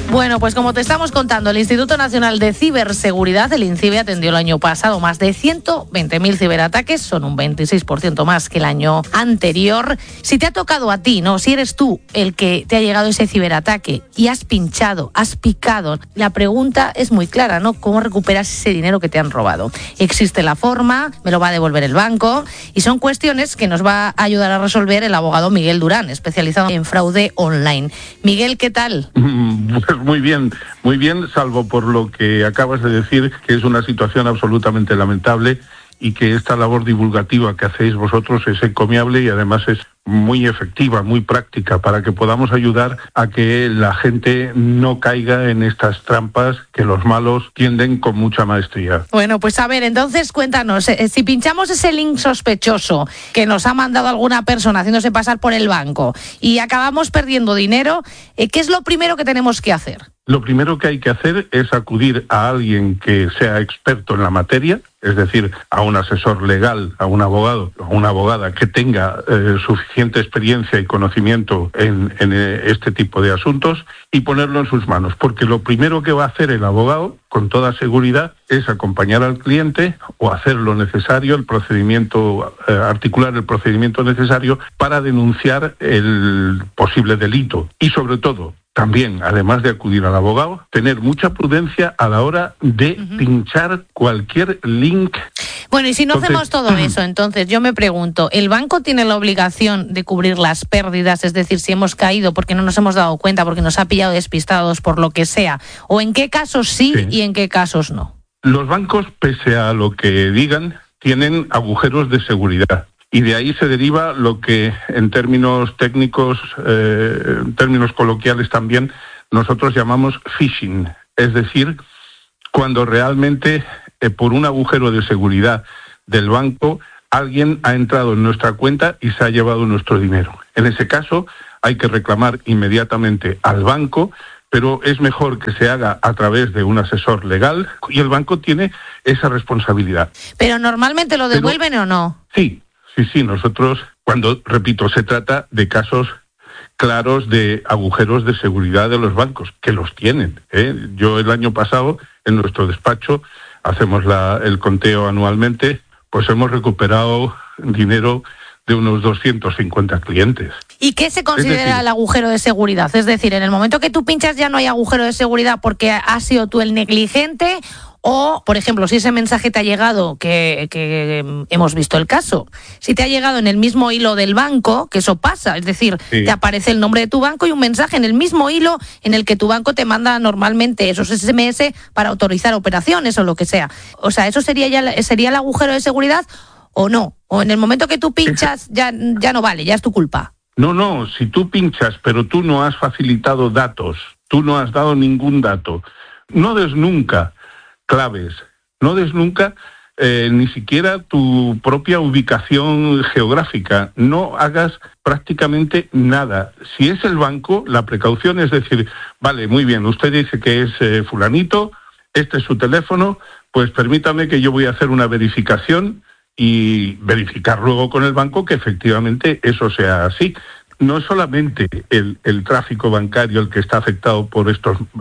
Bueno, pues como te estamos contando, el Instituto Nacional de Ciberseguridad, el INCIBE, atendió el año pasado más de 120.000 ciberataques, son un 26% más que el año anterior. Si te ha tocado a ti, ¿no? Si eres tú el que te ha llegado ese ciberataque y has pinchado, has picado, la pregunta es muy clara, ¿no? ¿Cómo recuperas ese dinero que te han robado? ¿Existe la forma? ¿Me lo va a devolver el banco? Y son cuestiones que nos va a ayudar a resolver el abogado Miguel Durán, especializado en fraude online. Miguel, ¿qué tal? Pues muy bien, salvo por lo que acabas de decir, que es una situación absolutamente lamentable y que esta labor divulgativa que hacéis vosotros es encomiable y además es muy efectiva, muy práctica, para que podamos ayudar a que la gente no caiga en estas trampas que los malos tienden con mucha maestría. Bueno, pues a ver, entonces cuéntanos, si pinchamos ese link sospechoso que nos ha mandado alguna persona haciéndose pasar por el banco y acabamos perdiendo dinero, ¿qué es lo primero que tenemos que hacer? Lo primero que hay que hacer es acudir a alguien que sea experto en la materia, es decir, a un asesor legal, a un abogado o una abogada que tenga suficiente experiencia y conocimiento en este tipo de asuntos y ponerlo en sus manos, porque lo primero que va a hacer el abogado, con toda seguridad, es acompañar al cliente o hacer lo necesario, el procedimiento, articular el procedimiento necesario para denunciar el posible delito y, sobre todo, también, además de acudir al abogado, tener mucha prudencia a la hora de pinchar cualquier link. Bueno, y si no hacemos todo eso, entonces yo me pregunto, ¿el banco tiene la obligación de cubrir las pérdidas? Es decir, si hemos caído porque no nos hemos dado cuenta, porque nos ha pillado despistados por lo que sea, ¿o en qué casos sí y en qué casos no? Los bancos, pese a lo que digan, tienen agujeros de seguridad. Y de ahí se deriva lo que en términos técnicos, en términos coloquiales también, nosotros llamamos phishing. Es decir, cuando realmente por un agujero de seguridad del banco alguien ha entrado en nuestra cuenta y se ha llevado nuestro dinero. En ese caso hay que reclamar inmediatamente al banco, pero es mejor que se haga a través de un asesor legal y el banco tiene esa responsabilidad. ¿Pero normalmente lo devuelven o no? Sí, nosotros, cuando, repito, se trata de casos claros de agujeros de seguridad de los bancos, que los tienen, ¿eh? Yo el año pasado, en nuestro despacho, hacemos el conteo anualmente, pues hemos recuperado dinero de unos 250 clientes. ¿Y qué se considera el agujero de seguridad? Es decir, en el momento que tú pinchas ya no hay agujero de seguridad porque has sido tú el negligente. O, por ejemplo, si ese mensaje te ha llegado, que hemos visto el caso, si te ha llegado en el mismo hilo del banco, que eso pasa, es decir, te aparece el nombre de tu banco y un mensaje en el mismo hilo en el que tu banco te manda normalmente esos SMS para autorizar operaciones o lo que sea. O sea, ¿eso sería el agujero de seguridad o no? O en el momento que tú pinchas ya no vale, ya es tu culpa. No, si tú pinchas pero tú no has facilitado datos, tú no has dado ningún dato, no des nunca claves, no des nunca ni siquiera tu propia ubicación geográfica, no hagas prácticamente nada. Si es el banco, la precaución es decir, vale, muy bien, usted dice que es fulanito, este es su teléfono, pues permítame que yo voy a hacer una verificación y verificar luego con el banco que efectivamente eso sea así. No es solamente el tráfico bancario el que está afectado por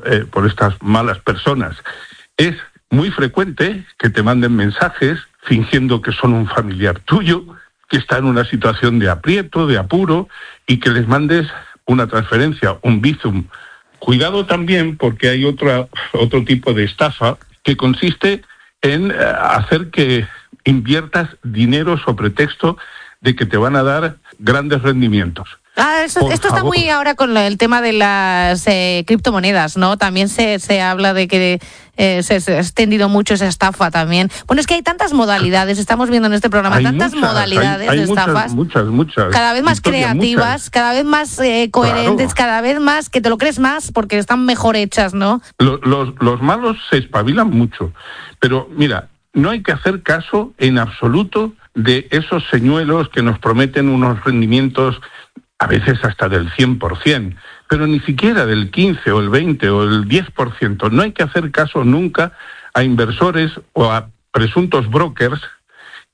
estas malas personas, es muy frecuente que te manden mensajes fingiendo que son un familiar tuyo, que está en una situación de aprieto, de apuro, y que les mandes una transferencia, un Bizum. Cuidado también porque hay otro tipo de estafa que consiste en hacer que inviertas dinero sobre texto de que te van a dar grandes rendimientos. Esto está muy ahora con el tema de las criptomonedas, ¿no? También se habla de que se ha extendido mucho esa estafa también. Bueno, es que hay tantas modalidades, estamos viendo en este programa, modalidades de estafas. Muchas. Cada vez más creativas, cada vez más coherentes, cada vez más que te lo crees más porque están mejor hechas, ¿no? Los malos se espabilan mucho, pero mira, no hay que hacer caso en absoluto de esos señuelos que nos prometen unos rendimientos a veces hasta del 100%, pero ni siquiera del 15 o el 20 o el 10%. No hay que hacer caso nunca a inversores o a presuntos brokers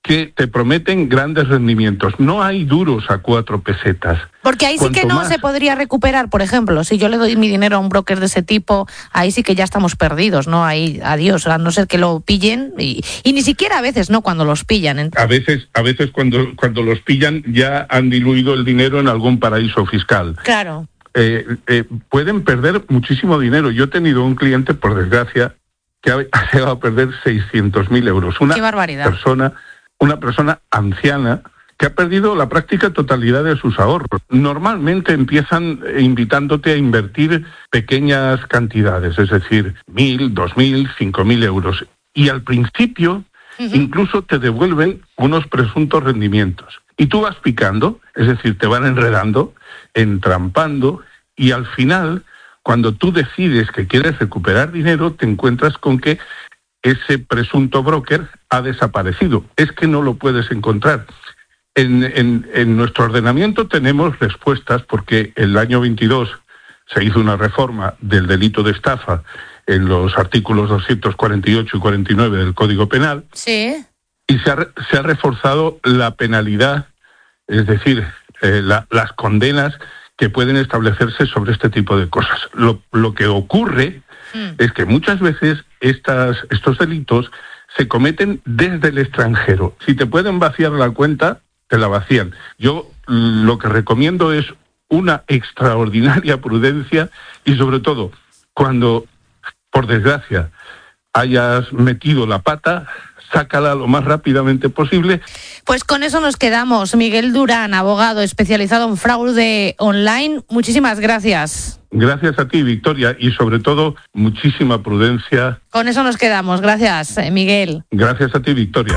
que te prometen grandes rendimientos. No hay duros a 4 pesetas. Porque ahí sí que no se podría recuperar, por ejemplo, si yo le doy mi dinero a un broker de ese tipo, ahí sí que ya estamos perdidos, ¿no? Ahí, adiós, a no ser que lo pillen, y ni siquiera a veces, ¿no? Cuando los pillan. A veces cuando los pillan ya han diluido el dinero en algún paraíso fiscal. Claro. Pueden perder muchísimo dinero. Yo he tenido un cliente, por desgracia, que ha llegado a perder 600.000 euros. ¡Qué barbaridad! Una persona anciana que ha perdido la práctica totalidad de sus ahorros. Normalmente empiezan invitándote a invertir pequeñas cantidades, es decir, 1.000, 2.000, 5.000 euros. Y al principio incluso te devuelven unos presuntos rendimientos. Y tú vas picando, es decir, te van enredando, entrampando, y al final, cuando tú decides que quieres recuperar dinero, te encuentras con que ese presunto broker ha desaparecido. Es que no lo puedes encontrar. En nuestro ordenamiento tenemos respuestas, porque el año 22 se hizo una reforma del delito de estafa en los artículos 248 y 49 del Código Penal. Sí. Y se ha reforzado la penalidad, es decir, las condenas que pueden establecerse sobre este tipo de cosas. Lo que ocurre es que muchas veces estos delitos se cometen desde el extranjero. Si te pueden vaciar la cuenta, te la vacían. Yo lo que recomiendo es una extraordinaria prudencia y, sobre todo, cuando, por desgracia, hayas metido la pata, sácala lo más rápidamente posible. Pues con eso nos quedamos. Miguel Durán, abogado especializado en fraude online, muchísimas gracias. Gracias a ti, Victoria, y sobre todo, muchísima prudencia. Con eso nos quedamos. Gracias, Miguel. Gracias a ti, Victoria.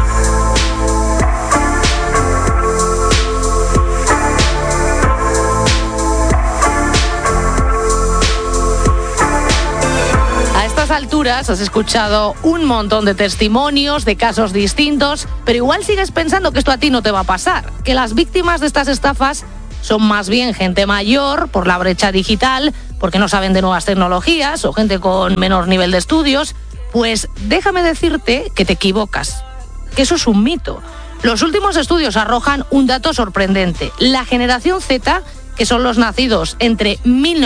Alturas has escuchado un montón de testimonios de casos distintos, pero igual sigues pensando que esto a ti no te va a pasar, que las víctimas de estas estafas son más bien gente mayor por la brecha digital, porque no saben de nuevas tecnologías, o gente con menor nivel de estudios. Pues déjame decirte que te equivocas, que eso es un mito. Los últimos estudios arrojan un dato sorprendente. La generación Z, que son los nacidos entre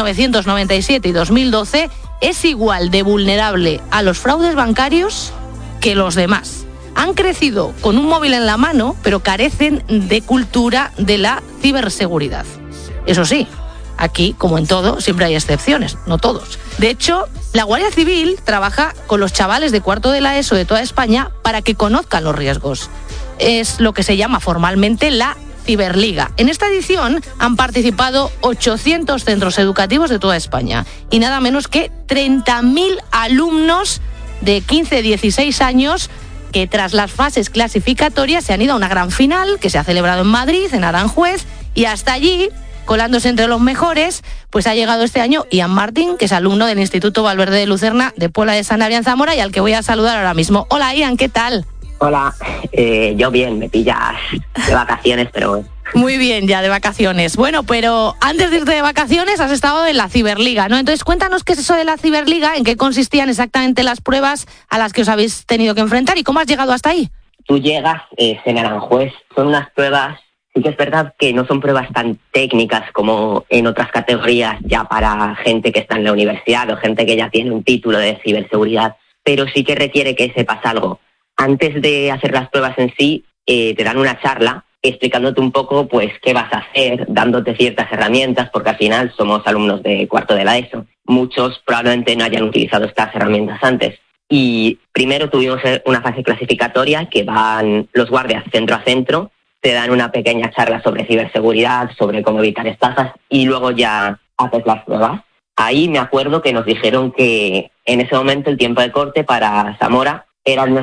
1997 y 2012, es igual de vulnerable a los fraudes bancarios que los demás. Han crecido con un móvil en la mano, pero carecen de cultura de la ciberseguridad. Eso sí, aquí, como en todo, siempre hay excepciones, no todos. De hecho, la Guardia Civil trabaja con los chavales de cuarto de la ESO de toda España para que conozcan los riesgos. Es lo que se llama formalmente la Ciberliga. En esta edición han participado 800 centros educativos de toda España y nada menos que 30.000 alumnos de 15-16 años que tras las fases clasificatorias se han ido a una gran final que se ha celebrado en Madrid, en Aranjuez, y hasta allí, colándose entre los mejores, pues ha llegado este año Ian Martín, que es alumno del Instituto Valverde de Lucerna de Puebla de Sanabria en Zamora y al que voy a saludar ahora mismo. Hola Ian, ¿qué tal? Hola, yo bien, me pillas de vacaciones, pero bueno. Muy bien, ya de vacaciones. Bueno, pero antes de irte de vacaciones has estado en la Ciberliga, ¿no? Entonces cuéntanos qué es eso de la Ciberliga, en qué consistían exactamente las pruebas a las que os habéis tenido que enfrentar y cómo has llegado hasta ahí. Tú llegas en Aranjuez, son unas pruebas, sí que es verdad que no son pruebas tan técnicas como en otras categorías ya para gente que está en la universidad o gente que ya tiene un título de ciberseguridad, pero sí que requiere que sepas algo. Antes de hacer las pruebas en sí, te dan una charla explicándote un poco pues qué vas a hacer, dándote ciertas herramientas, porque al final somos alumnos de cuarto de la ESO. Muchos probablemente no hayan utilizado estas herramientas antes. Y primero tuvimos una fase clasificatoria que van los guardias centro a centro, te dan una pequeña charla sobre ciberseguridad, sobre cómo evitar estafas y luego ya haces las pruebas. Ahí me acuerdo que nos dijeron que en ese momento el tiempo de corte para Zamora eran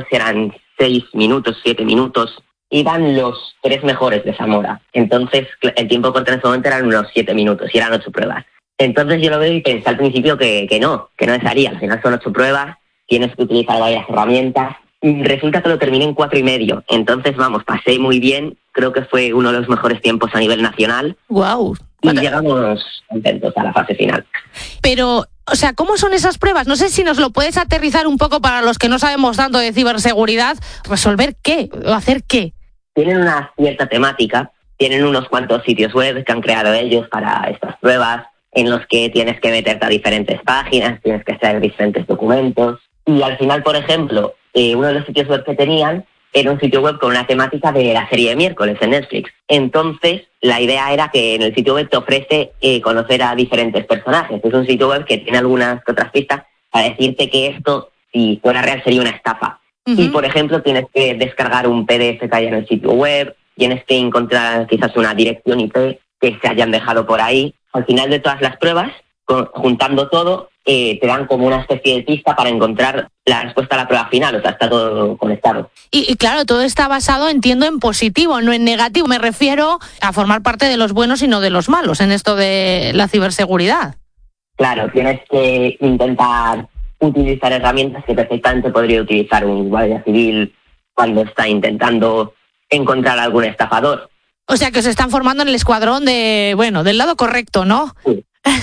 6 minutos, 7 minutos. Iban los 3 mejores de Zamora. Entonces, el tiempo corto en ese momento eran unos 7 minutos y eran 8 pruebas. Entonces yo lo veo y pensé al principio que no necesaria. Al final son 8 pruebas, tienes que utilizar varias herramientas. Y resulta que lo terminé en 4,5. Entonces, vamos, pasé muy bien. Creo que fue uno de los mejores tiempos a nivel nacional. ¡Guau! Y llegamos contentos a la fase final. Pero, o sea, ¿cómo son esas pruebas? No sé si nos lo puedes aterrizar un poco para los que no sabemos tanto de ciberseguridad. ¿Resolver qué? ¿O hacer qué? tienen una cierta temática, tienen unos cuantos sitios web que han creado ellos para estas pruebas, en los que tienes que meterte a diferentes páginas, tienes que hacer diferentes documentos. Y al final, por ejemplo, uno de los sitios web que tenían era un sitio web con una temática de la serie de miércoles en Netflix. Entonces, la idea era que en el sitio web te ofrece conocer a diferentes personajes. Es un sitio web que tiene algunas otras pistas para decirte que esto, si fuera real, sería una estafa. Uh-huh. Y, por ejemplo, tienes que descargar un PDF que haya en el sitio web, tienes que encontrar quizás una dirección IP que se hayan dejado por ahí. Al final de todas las pruebas, juntando todo, te dan como una especie de pista para encontrar la respuesta a la prueba final, o sea, está todo conectado. Y claro, todo está basado, entiendo, en positivo, no en negativo. Me refiero a formar parte de los buenos y no de los malos en esto de la ciberseguridad. Claro, tienes que intentar utilizar herramientas que perfectamente podría utilizar un guardia civil cuando está intentando encontrar a algún estafador. O sea, que os están formando en el escuadrón del lado correcto, ¿no? Sí.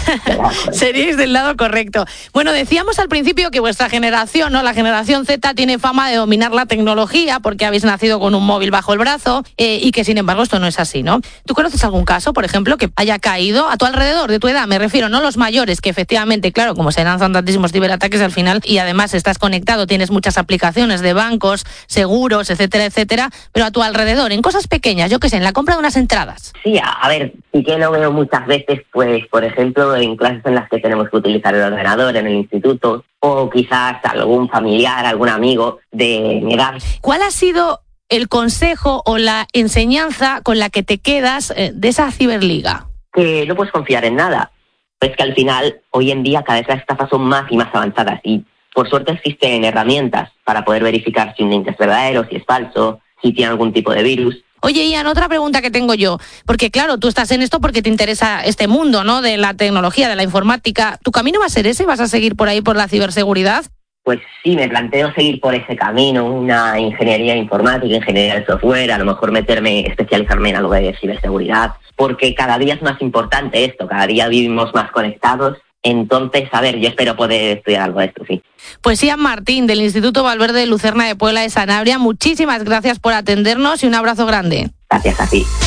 Seríais del lado correcto. Bueno, decíamos al principio que vuestra generación, ¿no? La generación Z tiene fama de dominar la tecnología porque habéis nacido con un móvil bajo el brazo y que sin embargo esto no es así, ¿no? ¿Tú conoces algún caso, por ejemplo, que haya caído a tu alrededor, de tu edad? Me refiero, no los mayores, que efectivamente, claro, como se lanzan tantísimos ciberataques al final y además estás conectado, tienes muchas aplicaciones de bancos, seguros, etcétera, etcétera, pero a tu alrededor, en cosas pequeñas, yo qué sé, en la compra de unas entradas. Sí, a ver, sí que lo veo muchas veces, pues, por ejemplo, en clases en las que tenemos que utilizar el ordenador en el instituto, o quizás algún familiar, algún amigo de mi edad. ¿Cuál ha sido el consejo o la enseñanza con la que te quedas de esa ciberliga? Que no puedes confiar en nada. Pues que al final, hoy en día, cada vez las estafas son más y más avanzadas y por suerte existen herramientas para poder verificar si un link es verdadero, si es falso, si tiene algún tipo de virus. Oye, Ian, otra pregunta que tengo yo, porque claro, tú estás en esto porque te interesa este mundo, ¿no?, de la tecnología, de la informática. ¿Tu camino va a ser ese? ¿Vas a seguir por ahí por la ciberseguridad? Pues sí, me planteo seguir por ese camino, una ingeniería informática, ingeniería de software, a lo mejor especializarme en algo de ciberseguridad, porque cada día es más importante esto, cada día vivimos más conectados. Entonces, a ver, yo espero poder estudiar algo de esto, sí. Pues Ian Martín, del Instituto Valverde de Lucerna de Puebla de Sanabria, muchísimas gracias por atendernos y un abrazo grande. Gracias a ti.